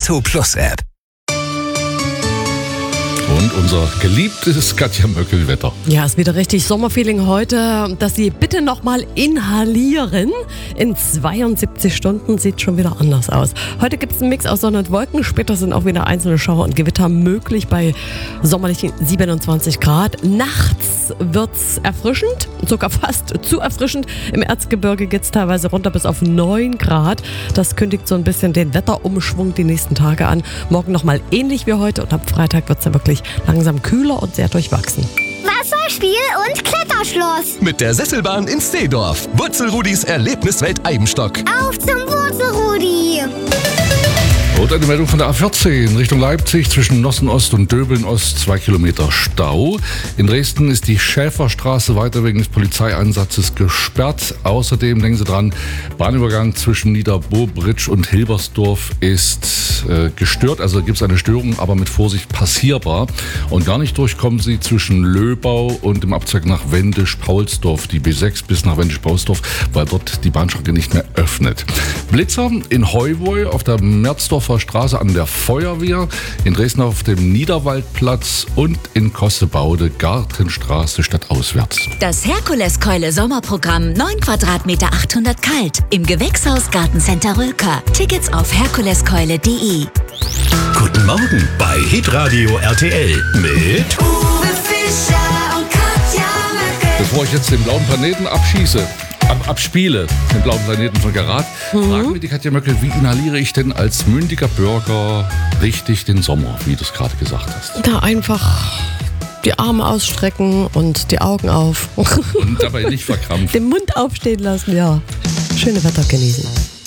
Auto Plus App. Und unser geliebtes Katja Möckel-Wetter. Ja, ist wieder richtig Sommerfeeling heute, dass Sie bitte nochmal inhalieren. In 72 Stunden sieht schon wieder anders aus. Heute gibt es einen Mix aus Sonne und Wolken. Später sind auch wieder einzelne Schauer und Gewitter möglich bei sommerlichen 27 Grad. Nachts wird es erfrischend, sogar fast zu erfrischend. Im Erzgebirge geht es teilweise runter bis auf 9 Grad. Das kündigt so ein bisschen den Wetterumschwung die nächsten Tage an. Morgen nochmal ähnlich wie heute und ab Freitag wird es dann wirklich langsam kühler und sehr durchwachsen. Wasserspiel und Kletterschloss. Mit der Sesselbahn in Steedorf. Wurzelrudis Erlebniswelt Eibenstock. Auf zum Wurzelrudi. Und eine Meldung von der A14 Richtung Leipzig zwischen Nossen-Ost und Döbeln-Ost, 2 Kilometer Stau. In Dresden ist die Schäferstraße weiter wegen des Polizeieinsatzes gesperrt. Außerdem, denken Sie dran, Bahnübergang zwischen Niederbobritsch und Hilbersdorf ist gestört. Also gibt es eine Störung, aber mit Vorsicht passierbar. Und gar nicht durchkommen Sie zwischen Löbau und dem Abzweig nach Wendisch-Paulsdorf, die B6 bis nach Wendisch-Paulsdorf, weil dort die Bahnstrecke nicht mehr öffnet. Blitzer in Heuwoi auf der Merzdorfer Straße an der Feuerwehr, in Dresden auf dem Niederwaldplatz und in Kossebaude Gartenstraße stadtauswärts. Das Herkuleskeule Sommerprogramm 9 Quadratmeter 800 kalt im Gewächshaus Gartencenter Rülker. Tickets auf herkuleskeule.de. Guten Morgen bei Hitradio RTL mit Uwe Fischer und Katja Möckel. Bevor ich jetzt den blauen Planeten abspiele, den blauen Planeten von Garat, fragen wir die Katja Möckel, wie inhaliere ich denn als mündiger Bürger richtig den Sommer, wie du es gerade gesagt hast? Da einfach die Arme ausstrecken und die Augen auf. Und dabei nicht verkrampfen. Den Mund aufstehen lassen, ja. Schöne Wetter genießen.